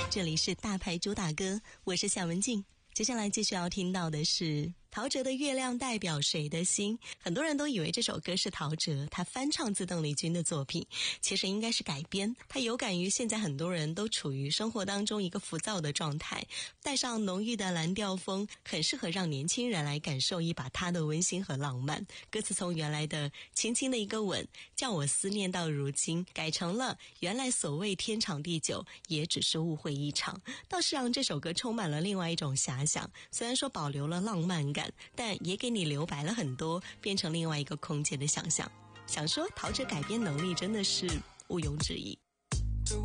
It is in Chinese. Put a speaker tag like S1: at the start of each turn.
S1: 这里是大牌主打歌，我是夏文静。接下来继续要听到的是陶喆的《月亮代表谁的心》。很多人都以为这首歌是陶喆他翻唱自邓丽君的作品，其实应该是改编。他有感于现在很多人都处于生活当中一个浮躁的状态，带上浓郁的蓝调风，很适合让年轻人来感受一把他的温馨和浪漫。歌词从原来的轻轻的一个吻，叫我思念到如今，改成了原来所谓天长地久也只是误会一场，倒是让这首歌充满了另外一种遐想。虽然说保留了浪漫感，但也给你留白了很多，变成另外一个空间的想象。想说陶喆改编能力真的是毋庸置疑。